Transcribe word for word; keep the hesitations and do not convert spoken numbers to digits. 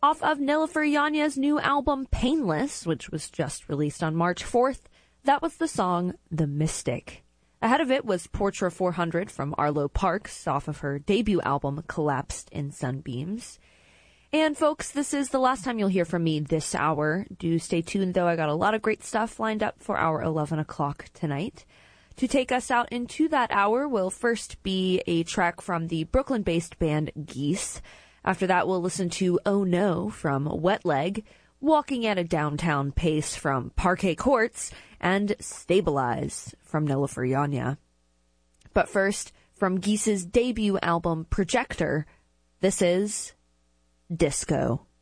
Off of Nilüfer Yanya's new album, Painless, which was just released on March fourth, that was the song The Mystic. Ahead of it was Portra four hundred from Arlo Parks off of her debut album, Collapsed in Sunbeams. And folks, this is the last time you'll hear from me this hour. Do stay tuned, though. I got a lot of great stuff lined up for our eleven o'clock tonight. To take us out into that hour will first be a track from the Brooklyn-based band Geese. After that, we'll listen to Oh No from Wet Leg, Walking at a Downtown Pace from Parquet Courts, and Stabilize from Nilüfer Yanya. But first, from Geese's debut album Projector, this is Disco.